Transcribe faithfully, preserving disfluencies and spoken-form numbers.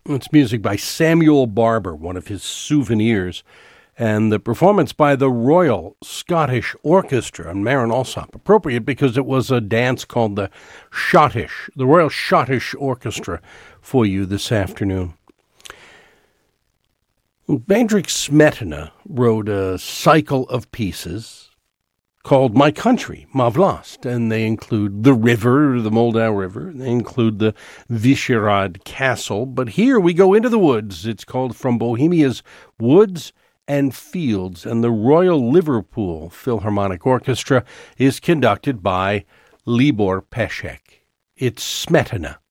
It's music by Samuel Barber, one of his souvenirs, and the performance by the Royal Scottish Orchestra and Marin Alsop. Appropriate because it was a dance called the Schottish, the Royal Scottish Orchestra for you this afternoon. Bedřich Smetana wrote a cycle of pieces called My Country, Ma Vlast, and they include the river, the Moldau River. They include the Vyšehrad Castle. But here we go into the woods. It's called From Bohemia's Woods and Fields, and the Royal Liverpool Philharmonic Orchestra is conducted by Libor Pesek. It's Smetana.